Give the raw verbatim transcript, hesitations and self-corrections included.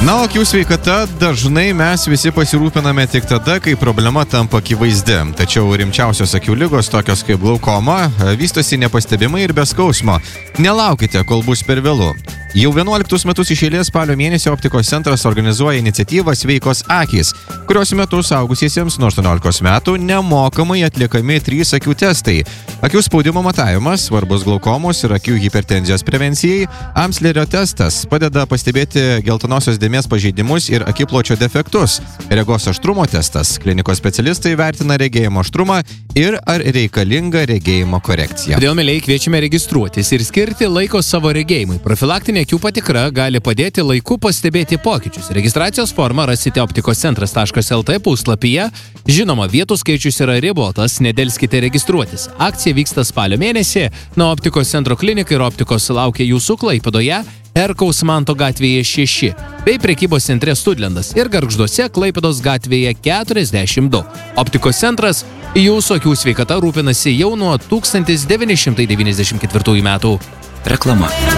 Na, o akių sveikata dažnai mes visi pasirūpiname tik tada, kai problema tampa akivaizdi. Tačiau rimčiausios akių ligos, tokios kaip glaukoma, vystosi nepastebimai ir be skausmo. Nelaukite, kol bus per vėlu. Jau vienuoliktus metus iš eilės spalio mėnesio optikos centras organizuoja iniciatyvą Sveikos akys, kurios metu suaugusiesiems nuo aštuoniolikos metų nemokamai atliekami trys akių testai. Akių spaudimo matavimas, svarbus glaukomos ir akių hipertenzijos prevencijai, Amslerio testas padeda pastebėti geltonosios dėmės pažeidimus ir akipločio defektus. Regos aštrumo testas, klinikos specialistai vertina regėjimo aštrumą ir ar reikalinga regėjimo korekcija. Todėl, mielieji, kviečiame registruotis ir skirti laiko savo regėjimui. Profilaktinė akių patikra gali padėti laiku pastebėti pokyčius. Registracijos formą rasite optikoscentras taškas lt puslapyje. Žinoma, vietų skaičius yra ribotas, nedelskite registruotis. Akcija vyksta spalio mėnesį, nuo optikos centro klinika ir optikos laukia jūsų Klaipėdoje, Herkaus Manto gatvėje šeši, bei prekybos centre Studlendas ir Gargžduose Klaipėdos gatvėje keturiasdešimt du. Optikos centras jūsų akių sveikata rūpinasi jau nuo tūkstantis devyni šimtai devyniasdešimt ketvirtųjų metų. Reklama.